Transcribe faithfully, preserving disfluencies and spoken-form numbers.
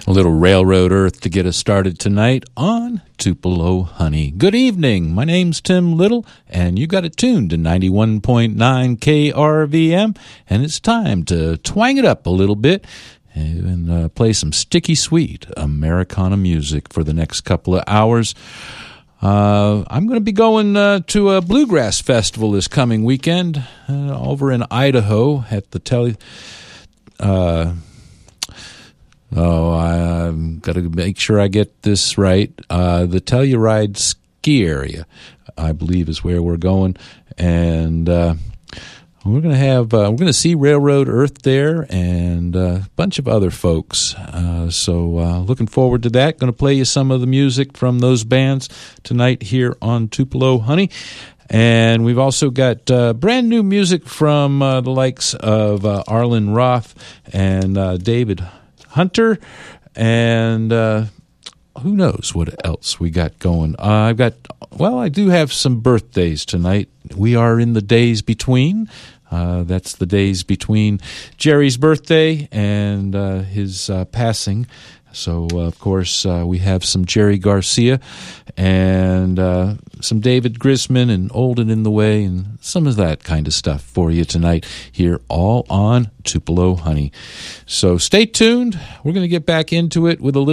A little Railroad Earth to get us started tonight on Tupelo Honey. Good evening. My name's Tim Little, and you got it tuned to ninety-one point nine K R V M, and it's time to twang it up a little bit and uh, play some sticky sweet Americana music for the next couple of hours. Uh, I'm going to be going uh, to a bluegrass festival this coming weekend uh, over in Idaho at the Tele... Uh, Oh, I, I've got to make sure I get this right. Uh, the Telluride ski area, I believe, is where we're going. And uh, we're going to have, uh, we're going to see Railroad Earth there and uh, a bunch of other folks. Uh, so uh, looking forward to that. Going to play you some of the music from those bands tonight here on Tupelo Honey. And we've also got uh, brand new music from uh, the likes of uh, Arlen Roth and uh, David Hunter, and uh, who knows what else we got going. Uh, I've got, well, I do have some birthdays tonight. We are in the days between. Uh, that's the days between Jerry's birthday and uh, his uh, passing. So, uh, of course, uh, we have some Jerry Garcia and uh, some David Grisman and Old and in the Way and some of that kind of stuff for you tonight here all on Tupelo Honey. So stay tuned. We're going to get back into it with a little